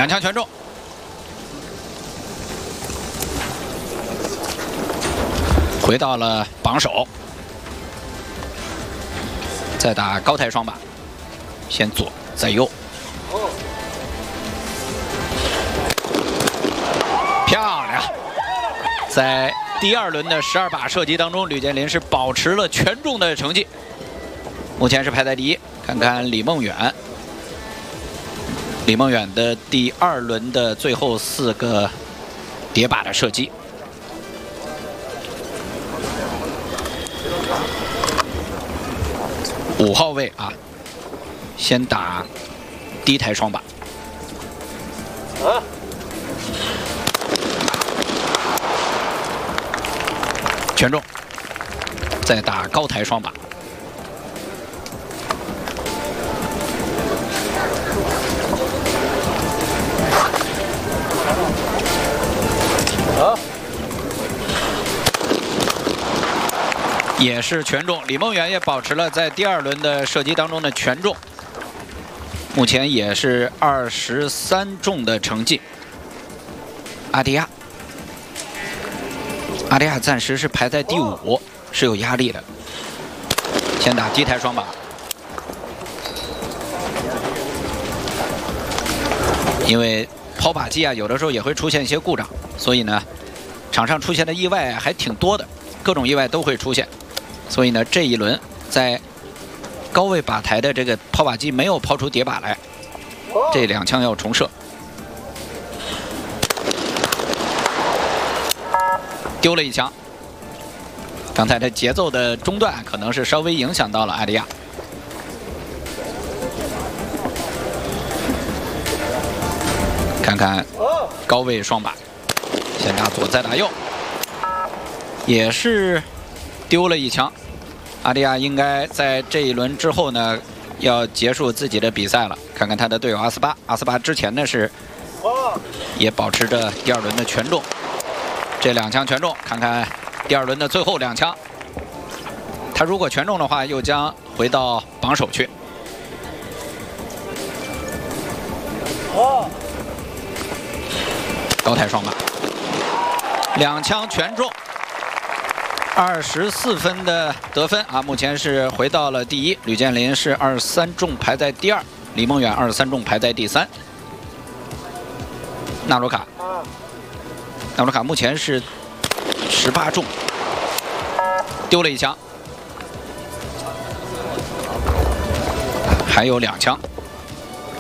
2枪全中。回到了榜首，再打高台双靶，先左再右，漂亮！在第2轮的12把射击当中，吕建林是保持了全中的成绩，目前是排在第1。看看李梦远，李梦远的第2轮的最后4个叠靶的射击。 5号位啊，先打低台双靶，全中，再打高台双靶，也是全中。李梦远也保持了在第2轮的射击当中的全中，目前也是23中的成绩。阿迪亚暂时是排在第5，是有压力的。先打低台双靶，因为抛靶机啊，有的时候也会出现一些故障，所以呢，场上出现的意外还挺多的，各种意外都会出现。 所以呢，这一轮在高位靶台的这个抛靶机没有抛出叠靶来，这2枪要重射，丢了1枪。刚才的节奏的中断可能是稍微影响到了阿迪亚。看看高位双靶，先打左再打右，也是丢了1枪。 阿迪亚应该在这一轮之后呢，要结束自己的比赛了。看看他的队友阿斯巴，阿斯巴之前呢是也保持着第2轮的全中，这2枪全中。看看第2轮的最后2枪，他如果全中的话，又将回到榜首去。高台双靶，2枪全中。 24分的得分啊，目前是回到了第1。吕建林是23中，排在第2；李梦远23中，排在第3。纳鲁卡目前是18中，丢了1枪，还有2枪。